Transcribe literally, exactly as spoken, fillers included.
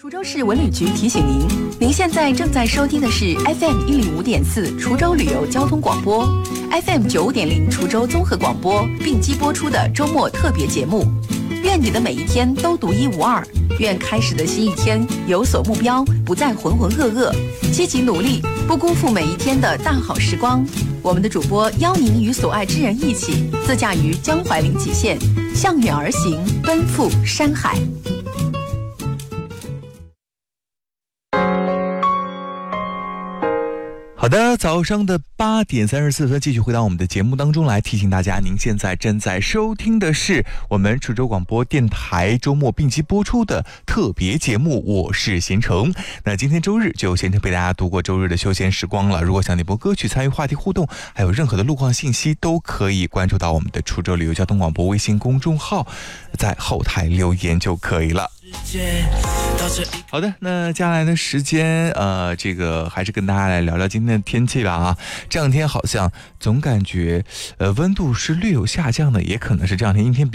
滁州市文旅局提醒您，您现在正在收听的是 F M 一零五点四滁州旅游交通广播 ，F M 九五点零滁州综合广播并机播出的周末特别节目。愿你的每一天都独一无二，愿开始的新一天有所目标，不再浑浑噩噩，积极努力，不辜负每一天的大好时光。我们的主播邀您与所爱之人一起，自驾于江淮临济县，向远而行，奔赴山海。 好的，早上的八点三十四分，继续回到我们的节目当中来，提醒大家，您现在正在收听的是我们滁州广播电台周末并机播出的特别节目，我是贤成。那今天周日就贤成陪大家度过周日的休闲时光了。如果想点播歌曲、参与话题互动，还有任何的路况信息，都可以关注到我们的滁州旅游交通广播微信公众号，在后台留言就可以了。好的，那接下来的时间，呃，这个还是跟大家来聊聊今天的天气吧啊。这两天好像总感觉，呃，温度是略有下降的，也可能是这两天阴天比